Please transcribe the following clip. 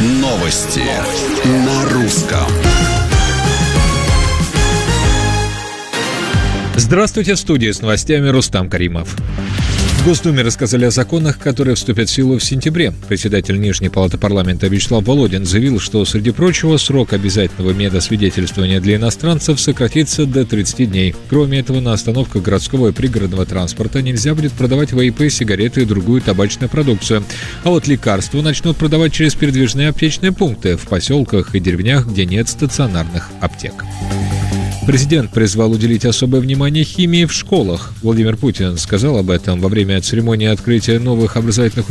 Новости на русском. Здравствуйте, в студии с новостями Рустам Каримов. В Госдуме рассказали о законах, которые вступят в силу в сентябре. Председатель Нижней палаты парламента Вячеслав Володин заявил, что, среди прочего, срок обязательного медосвидетельствования для иностранцев сократится до 30 дней. Кроме этого, на остановках городского и пригородного транспорта нельзя будет продавать вейпы, сигареты и другую табачную продукцию. А вот лекарства начнут продавать через передвижные аптечные пункты в поселках и деревнях, где нет стационарных аптек. Президент призвал уделить особое внимание химии в школах. Владимир Путин сказал об этом во время церемонии открытия новых образовательных